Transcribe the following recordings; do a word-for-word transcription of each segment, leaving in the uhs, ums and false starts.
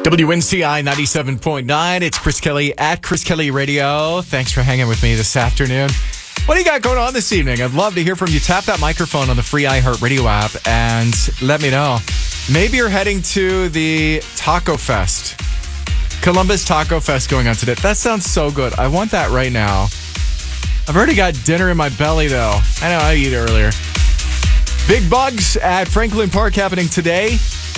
W N C I ninety-seven point nine. It's Chris Kelly at Chris Kelly Radio. Thanks for hanging with me this afternoon. What do you got going on this evening? I'd love to hear from you. Tap that microphone on the free iHeartRadio app and let me know. Maybe you're heading to the Taco Fest. Columbus Taco Fest going on today. That sounds so good. I want that right now. I've already got dinner in my belly, though. I know I eat earlier. Big Bugs at Franklin Park happening today.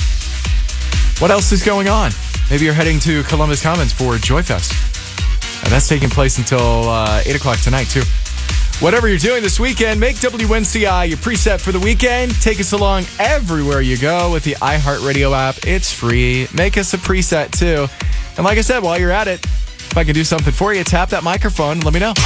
What else is going on? Maybe you're heading to Columbus Commons for Joy Fest. And that's taking place until uh, eight o'clock tonight, too. Whatever you're doing this weekend, make W N C I your preset for the weekend. Take us along everywhere you go with the iHeartRadio app. It's free. Make us a preset, too. And like I said, while you're at it, if I can do something for you, tap that microphone and let me know.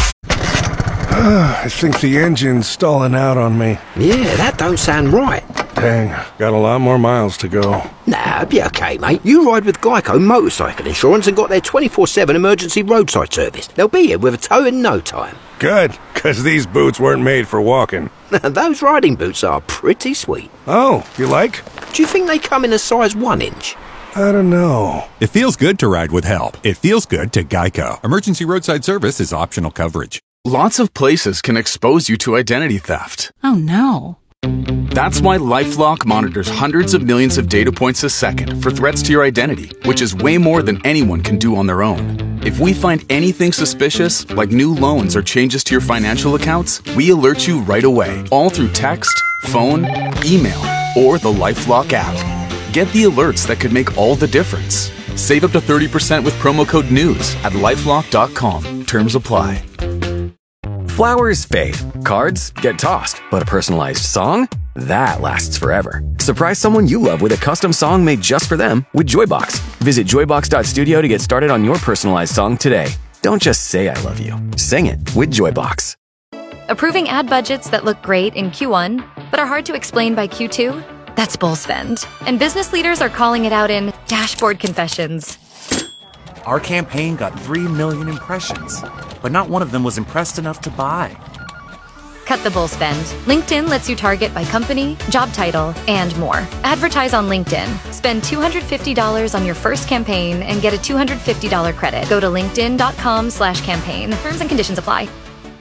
I think the engine's stalling out on me. Yeah, that don't sound right. Dang, got a lot more miles to go. Nah, be okay, mate. You ride with Geico Motorcycle Insurance and got their twenty-four seven emergency roadside service. They'll be here with a tow in no time. Good, because these boots weren't made for walking. Those riding boots are pretty sweet. Oh, you like? Do you think they come in a size one inch? I don't know. It feels good to ride with help. It feels good to Geico. Emergency roadside service is optional coverage. Lots of places can expose you to identity theft. Oh, no. That's why LifeLock monitors hundreds of millions of data points a second for threats to your identity, which is way more than anyone can do on their own. If we find anything suspicious, like new loans or changes to your financial accounts, we alert you right away, all through text, phone, email, or the LifeLock app. Get the alerts that could make all the difference. Save up to thirty percent with promo code NEWS at lifelock dot com. Terms apply. Flowers fade, cards get tossed, but a personalized song? That lasts forever. Surprise someone you love with a custom song made just for them with Joybox. Visit joybox dot studio to get started on your personalized song today. Don't just say I love you. Sing it with Joybox. Approving ad budgets that look great in Q one, but are hard to explain by Q two? That's bull spend. And business leaders are calling it out in dashboard confessions. Our campaign got three million impressions, but not one of them was impressed enough to buy. Cut the bull spend. LinkedIn lets you target by company, job title, and more. Advertise on LinkedIn. Spend two hundred fifty dollars on your first campaign and get a two hundred fifty dollars credit. Go to linkedin dot com slash campaign. Terms and conditions apply.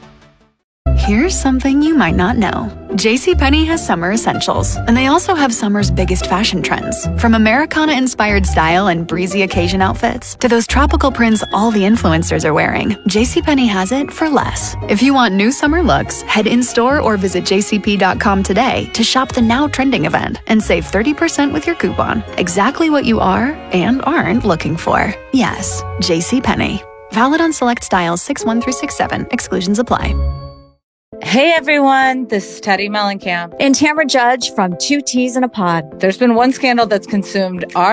Here's something you might not know. JCPenney has summer essentials, and they also have summer's biggest fashion trends. From Americana-inspired style and breezy occasion outfits to those tropical prints all the influencers are wearing, JCPenney has it for less. If you want new summer looks, head in-store or visit j c p dot com today to shop the now trending event and save thirty percent with your coupon. Exactly what you are and aren't looking for. Yes, JCPenney. Valid on select styles six one through six seven. Exclusions apply. Hey everyone, this is Teddy Mellencamp and Tamra Judge from Two Teas in a Pod. There's been one scandal that's consumed our